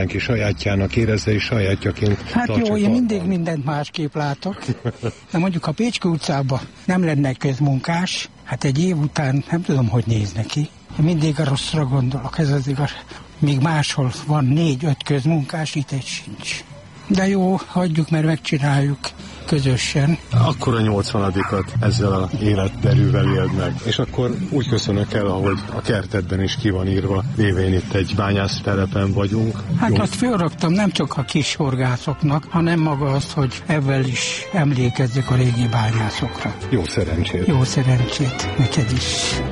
Ki sajátjának érezze, és sajátjaként Hát jó, én mindig mindent másképp látok. De mondjuk a Pécske utcában nem lenne közmunkás, hát egy év után nem tudom, hogy néz neki. Én mindig a rosszra gondolok, ez az igaz. Míg máshol van 4-5 közmunkás, itt egy sincs. De jó, hagyjuk, mert megcsináljuk közösen. Akkor a 80-at ezzel az életderűvel éld meg. És akkor úgy köszönök el, ahogy a kertedben is ki van írva, lévén itt egy bányásztelepen vagyunk. Hát azt fölraktam nem csak a kis horgászoknak, hanem maga azt, hogy ezzel is emlékezzek a régi bányászokra. Jó szerencsét! Jó szerencsét neked is!